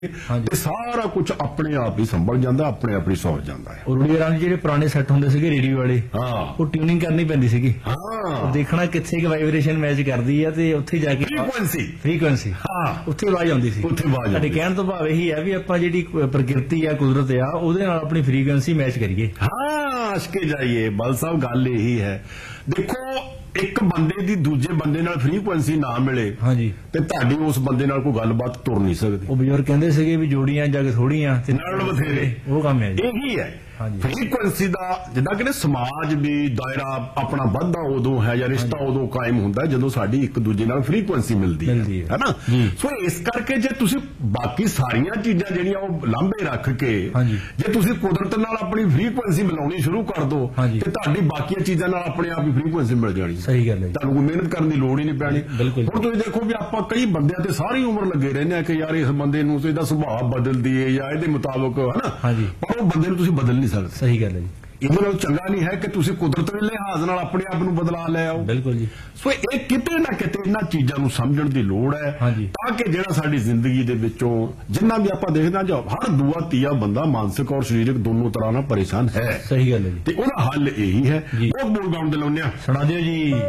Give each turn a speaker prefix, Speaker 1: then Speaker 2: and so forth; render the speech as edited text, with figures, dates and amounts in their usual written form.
Speaker 1: ਤੇ ਸਾਰਾ ਕੁਝ ਆਪਣੇ ਆਪ ਹੀ ਸੰਭਲ ਜਾਂਦਾ, ਆਪਣੇ ਆਪ ਹੀ ਸੌਂ ਜਾਂਦਾ ਹੈ।
Speaker 2: ਰੇਡੀਓ ਰਾਹੀਂ ਜਿਹੜੇ ਪੁਰਾਣੇ ਸੈੱਟ ਹੁੰਦੇ ਸੀਗੇ ਰੇਡੀਓ ਵਾਲੇ,
Speaker 1: ਹਾਂ
Speaker 2: ਉਹ ਟਿਊਨਿੰਗ ਕਰਨੀ ਪੈਂਦੀ ਸੀਗੀ।
Speaker 1: ਹਾਂ
Speaker 2: ਦੇਖਣਾ ਕਿੱਥੇ ਕਿ ਵਾਈਬ੍ਰੇਸ਼ਨ ਮੈਚ ਕਰਦੀ ਹੈ ਤੇ ਉੱਥੇ ਜਾ ਕੇ ਫ੍ਰੀਕੁਐਂਸੀ
Speaker 1: ਹਾਂ
Speaker 2: ਉੱਥੇ ਆਵਾਜ਼ ਆਉਂਦੀ ਸੀ।
Speaker 1: ਉੱਥੇ ਆਵਾਜ਼
Speaker 2: ਸਾਡੇ ਕਹਿਣ ਤੋਂ ਭਾਵ ਇਹੀ ਹੈ ਵੀ ਆਪਾਂ ਜਿਹੜੀ ਪ੍ਰਕਿਰਤੀ ਆ, ਕੁਦਰਤ ਆ, ਉਹਦੇ ਨਾਲ ਆਪਣੀ ਫ੍ਰੀਕੁਐਂਸੀ ਮੈਚ ਕਰੀਏ।
Speaker 1: ਹਾਂ ਅਸ਼ਕੇ ਜਾਈਏ ਬਲ ਸਾਹਿਬ, ਗੱਲ ਇਹੀ ਹੈ। ਦੇਖੋ ਇੱਕ ਬੰਦੇ ਦੀ ਦੂਜੇ ਬੰਦੇ ਨਾਲ ਫ੍ਰੀਕੁਐਂਸੀ ਨਾ ਮਿਲੇ
Speaker 2: ਹਾਂਜੀ
Speaker 1: ਤੇ ਤੁਹਾਡੀ ਉਸ ਬੰਦੇ ਨਾਲ ਕੋਈ ਗੱਲਬਾਤ ਤੁਰ ਨਹੀਂ ਸਕਦੀ।
Speaker 2: ਉਹ ਬਜ਼ੁਰਗ ਕਹਿੰਦੇ ਸੀਗੇ ਵੀ ਜੋੜੀਆਂ ਜਗ ਥੋੜੀਆਂ ਤੇ
Speaker 1: ਨਾਲ ਬਥੇਰੇ,
Speaker 2: ਉਹ ਕੰਮ ਹੈ ਜੀ।
Speaker 1: ਇਹੀ ਹੈ
Speaker 2: ਹਾਂਜੀ।
Speaker 1: ਫ੍ਰੀਕੁਐਂਸੀ ਦਾ ਜਿੱਦਾਂ ਕਿ ਸਮਾਜ ਵੀ ਦਾਇਰਾ ਆਪਣਾ ਵੱਧਦਾ ਉਦੋਂ ਹੈ ਜਾਂ ਰਿਸ਼ਤਾ ਉਦੋਂ ਕਾਇਮ ਹੁੰਦਾ ਜਦੋਂ ਸਾਡੀ ਇੱਕ ਦੂਜੇ ਨਾਲ ਫ੍ਰੀਕੁਐਂਸੀ ਮਿਲਦੀ ਹੈ ਨਾ। ਸੋ ਇਸ ਕਰਕੇ ਜੇ ਤੁਸੀਂ ਬਾਕੀ ਸਾਰੀਆਂ ਚੀਜ਼ਾਂ ਜਿਹੜੀਆਂ ਉਹ ਲਾਂਭੇ ਰੱਖ ਕੇ ਜੇ ਤੁਸੀਂ ਕੁਦਰਤ ਨਾਲ ਆਪਣੀ ਫ੍ਰੀਕੁਐਂਸੀ ਮਿਲਾਉਣੀ ਸ਼ੁਰੂ ਕਰ ਦੋ ਤੇ ਤੁਹਾਡੀ ਬਾਕੀਆਂ ਚੀਜ਼ਾਂ ਨਾਲ ਆਪਣੇ ਆਪ ਹੀ ਫ੍ਰੀਕੁਐਂਸੀ ਮਿਲ ਜਾਣੀ।
Speaker 2: ਸਹੀ ਗੱਲ ਹੈ, ਤੁਹਾਨੂੰ
Speaker 1: ਕੋਈ ਮਿਹਨਤ ਕਰਨ ਦੀ ਲੋੜ ਹੀ ਨਹੀਂ ਪੈਣੀ। ਹੁਣ ਤੁਸੀਂ ਦੇਖੋ ਵੀ ਆਪਾਂ ਕਈ ਬੰਦਿਆਂ ਤੇ ਸਾਰੀ ਉਮਰ ਲੱਗੇ ਰਹਿੰਦੇ ਆ ਕਿ ਯਾਰ ਇਸ ਬੰਦੇ ਨੂੰ ਇਹਦਾ ਸੁਭਾਅ ਬਦਲ ਦਈਏ ਜਾਂ ਇਹਦੇ ਮੁਤਾਬਕ ਹੈ ਨਾ, ਪਰ ਉਹ ਬੰਦੇ ਨੂੰ ਤੁਸੀਂ ਬਦਲ ਨਹੀਂ ਸਕਦੇ।
Speaker 2: ਸਹੀ ਗੱਲ ਹੈ ਜੀ।
Speaker 1: ਇਹਦੇ ਨਾਲ ਚੰਗਾ ਨਹੀਂ ਹੈ ਕਿ ਤੁਸੀਂ ਕੁਦਰਤ ਦੇ ਲਿਹਾਜ਼ ਨਾਲ ਆਪਣੇ ਆਪ ਨੂੰ ਬਦਲਾ ਲੈ ਆਓ।
Speaker 2: ਬਿਲਕੁਲ ਜੀ।
Speaker 1: ਸੋ ਇਹ ਕਿਤੇ ਨਾ ਕਿਤੇ ਇਹਨਾਂ ਚੀਜ਼ਾਂ ਨੂੰ ਸਮਝਣ ਦੀ ਲੋੜ ਹੈ ਤਾਂ ਕਿ ਜਿਹੜਾ ਸਾਡੀ ਜ਼ਿੰਦਗੀ ਦੇ ਵਿੱਚੋਂ ਜਿੰਨਾ ਵੀ ਆਪਾਂ ਦੇਖਦੇ ਹਾਂ, ਜੋ ਹਰ ਦੂਆ ਤੀਆ ਬੰਦਾ ਮਾਨਸਿਕ ਔਰ ਸਰੀਰਕ ਦੋਨੋਂ ਤਰ੍ਹਾਂ ਨਾਲ ਪਰੇਸ਼ਾਨ ਹੈ।
Speaker 2: ਸਹੀ ਗੱਲ ਹੈ ਜੀ।
Speaker 1: ਤੇ ਉਹਦਾ ਹੱਲ ਇਹੀ ਹੈ। ਬਹੁਤ ਬੋਲ ਗਾਉਣ ਦੇ ਲਾਉਂਦੇ ਆ,
Speaker 2: ਸੁਣਾ ਦਿਓ ਜੀ।